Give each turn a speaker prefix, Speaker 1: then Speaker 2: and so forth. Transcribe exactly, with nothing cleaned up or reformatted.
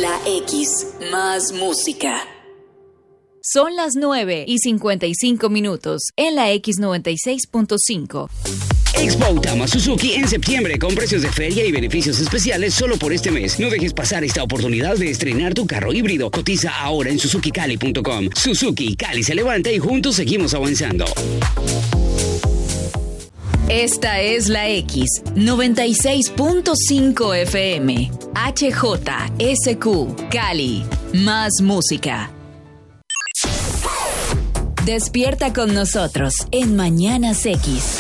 Speaker 1: La X, más música.
Speaker 2: Son las nueve y cincuenta y cinco minutos en la X noventa y seis punto cinco.
Speaker 3: Expo Autama Suzuki en septiembre con precios de feria y beneficios especiales solo por este mes. No dejes pasar esta oportunidad de estrenar tu carro híbrido. Cotiza ahora en suzuki cali punto com. Suzuki, Cali se levanta y juntos seguimos avanzando.
Speaker 2: Esta es la X noventa y seis punto cinco F M. H J S Q, Cali, más música. Despierta con nosotros en Mañanas X.